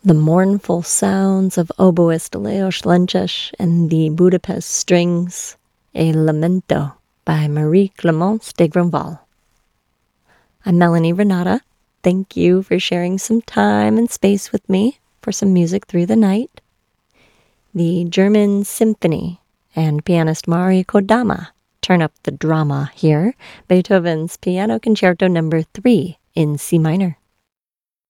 The mournful sounds of oboist Leos Lenches and the Budapest Strings, a Lamento by Marie Clémence de Grandval. I'm Melanie Renata. Thank you for sharing some time and space with me for some music through the night. The German Symphony and pianist Mari Kodama turn up the drama here. Beethoven's Piano Concerto No. 3 in C minor.